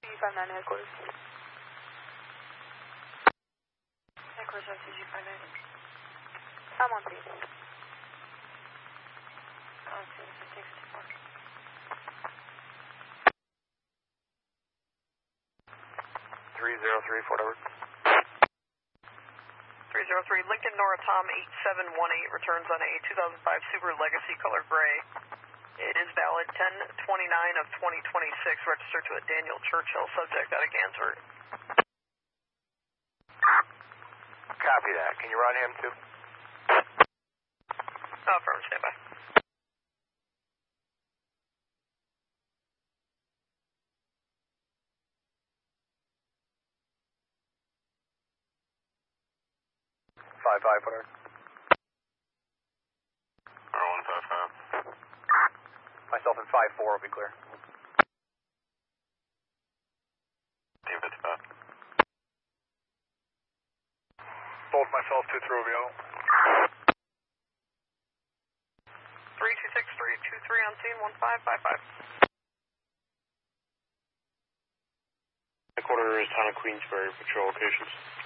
G59 headquarters. Headquarters on CG59. I'm on scene. On scene, 1554. 303, Fort Edward. 303, Lincoln Nora Tom 8718 returns on a 2005 Subaru Legacy color gray. It is valid 10/29 of 2026, registered to a Daniel Churchill, subject out of Gansford. Copy that. Can you run him too? Firm, standby. Whatever. R155. Myself in 5-4 will be clear. Team 55. Both myself, 2 through Romeo. 326-323 on scene, 1555. Headquarters, Town of Queensbury, patrol locations.